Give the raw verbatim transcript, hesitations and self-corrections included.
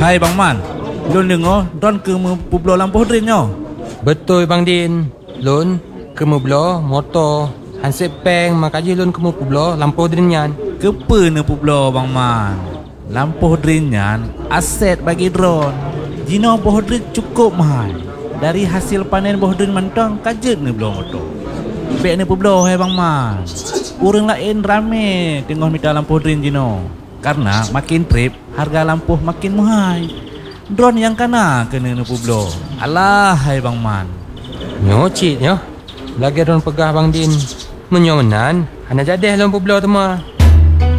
Hai Bang Man, Lun dengar Don ke Pueblo Lampu Drin nyo. Betul Bang Din. Lun ke Pueblo motor Hansip peng makaji lun ke Pueblo Lampu Drin nyan. Kepa ne Pueblo Bang Man. Lampu Drin nyan aset bagi drone. Jino bohdrin cukup mahal. Dari hasil panen bohdrin mentang kajet ne belum motor. Bek ne Pueblo hai Bang Man. Orang lain rame tengok mita lampu drin jino. Karena makin trip, harga lampu makin mahal. Drone yang kena kena ne Pueblo. Alah hai Bang Man. Nyocit nyo. Lagi drone pegah Bang Din. Menyomenan, hanya jadi dalam Pueblo tu mah.